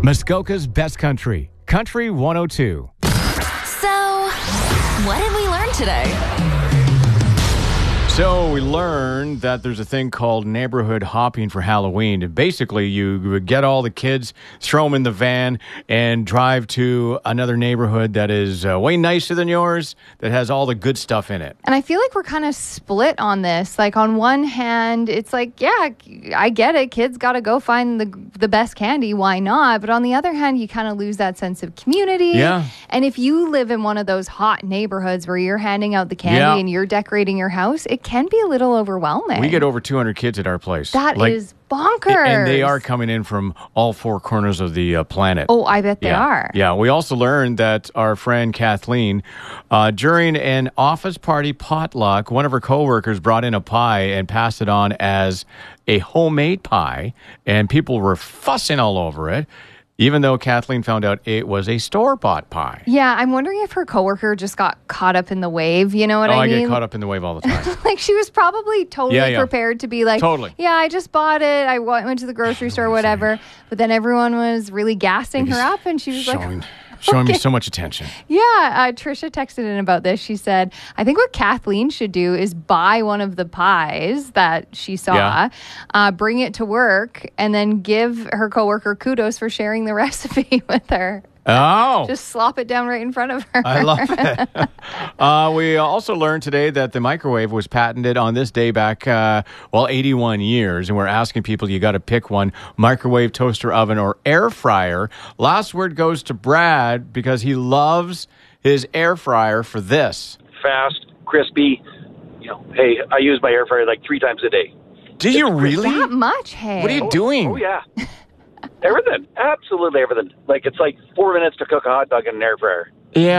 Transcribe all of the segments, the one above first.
Muskoka's Best Country, Country 102. So, what did we learn today? So we learned that there's a thing called neighborhood hopping for Halloween. And basically, you get all the kids, throw them in the van, and drive to another neighborhood that is way nicer than yours, that has all the good stuff in it. And I feel like we're kind of split on this. Like, on one hand, it's like, yeah, I get it. Kids got to go find the best candy. Why not? But on the other hand, you kind of lose that sense of community. Yeah. And if you live in one of those hot neighborhoods where you're handing out the candy and you're decorating your house, it can be a little overwhelming. We get over 200 kids at our place. That is bonkers. And they are coming in from all four corners of the planet. Oh, I bet they are. Yeah. We also learned that our friend Kathleen, during an office party potluck, one of her coworkers brought in a pie and passed it on as a homemade pie, and people were fussing all over it, even though Kathleen found out it was a store-bought pie. Yeah, I'm wondering if her coworker just got caught up in the wave. You know what I mean? I get caught up in the wave all the time. Like, she was probably totally prepared to be like, yeah, I just bought it. I went to the grocery store, whatever. But then everyone was really gassing her up, and she was showing me so much attention. Yeah, Trisha texted in about this. She said, I think what Kathleen should do is buy one of the pies that she saw, bring it to work, and then give her coworker kudos for sharing the recipe with her. Oh. Just slop it down right in front of her. I love it. We also learned today that the microwave was patented on this day back, 81 years. And we're asking people, you got to pick one: microwave, toaster, oven, or air fryer. Last word goes to Brad because he loves his air fryer for this. Fast, crispy. Hey, I use my air fryer like 3 times a day. Do you really? That much, hey? What are you doing? Oh, yeah. Everything. Absolutely everything. Like, it's like 4 minutes to cook a hot dog in an air fryer.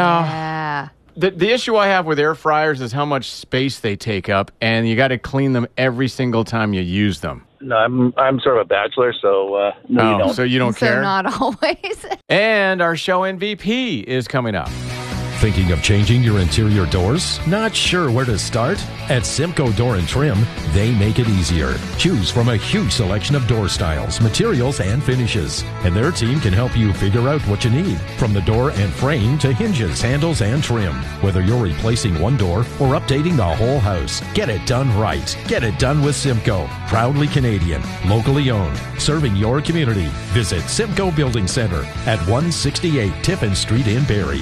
Yeah. The issue I have with air fryers is how much space they take up, and you got to clean them every single time you use them. No, I'm sort of a bachelor, so no, you don't. So you don't care? So not always. And our show MVP is coming up. Thinking of changing your interior doors? Not sure where to start? At Simcoe Door & Trim, they make it easier. Choose from a huge selection of door styles, materials, and finishes. And their team can help you figure out what you need, from the door and frame to hinges, handles, and trim. Whether you're replacing one door or updating the whole house, get it done right. Get it done with Simcoe. Proudly Canadian, locally owned, serving your community. Visit Simcoe Building Center at 168 Tiffin Street in Barrie.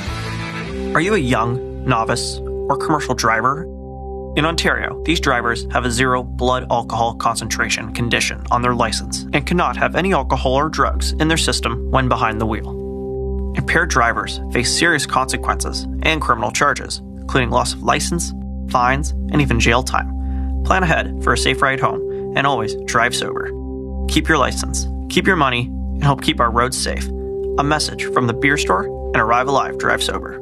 Are you a young, novice, or commercial driver? In Ontario, these drivers have a 0 blood alcohol concentration condition on their license and cannot have any alcohol or drugs in their system when behind the wheel. Impaired drivers face serious consequences and criminal charges, including loss of license, fines, and even jail time. Plan ahead for a safe ride home and always drive sober. Keep your license, keep your money, and help keep our roads safe. A message from the Beer Store and Arrive Alive Drive Sober.